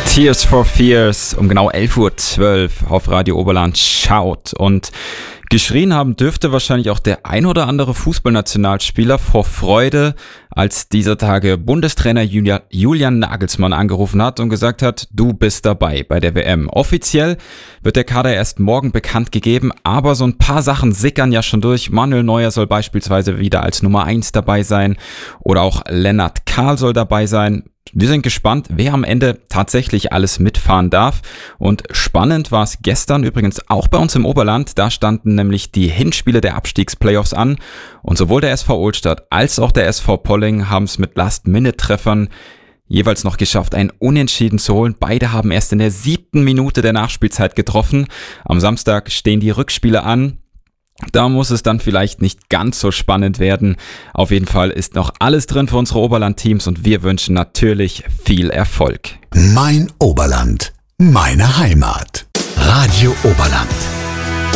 Tears for Fears um genau 11:12 Uhr auf Radio Oberland schaut. Und geschrien haben dürfte wahrscheinlich auch der ein oder andere Fußballnationalspieler vor Freude, als dieser Tage Bundestrainer Julian Nagelsmann angerufen hat und gesagt hat, du bist dabei bei der WM. Offiziell wird der Kader erst morgen bekannt gegeben, aber so ein paar Sachen sickern ja schon durch. Manuel Neuer soll beispielsweise wieder als Nummer 1 dabei sein oder auch Lennart Kahl soll dabei sein. Wir sind gespannt, wer am Ende tatsächlich alles mitfahren darf. Und spannend war es gestern übrigens auch bei uns im Oberland. Da standen nämlich die Hinspiele der Abstiegsplayoffs an. Und sowohl der SV Ohlstadt als auch der SV Polling haben es mit Last-Minute-Treffern jeweils noch geschafft, ein Unentschieden zu holen. Beide haben erst in der 7. Minute der Nachspielzeit getroffen. Am Samstag stehen die Rückspiele an. Da muss es dann vielleicht nicht ganz so spannend werden. Auf jeden Fall ist noch alles drin für unsere Oberland-Teams und wir wünschen natürlich viel Erfolg. Mein Oberland, meine Heimat. Radio Oberland.